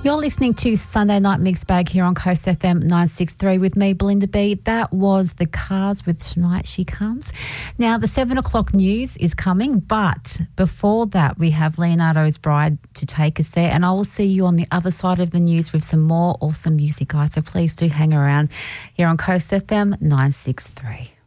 You're listening to Sunday Night Mixed Bag here on Coast FM 963 with me, Belinda B. That was The Cars with Tonight She Comes. Now, the 7 o'clock news is coming, but before that, we have Leonardo's Bride to take us there, and I will see you on the other side of the news with some more awesome music, guys. So please do hang around here on Coast FM 963.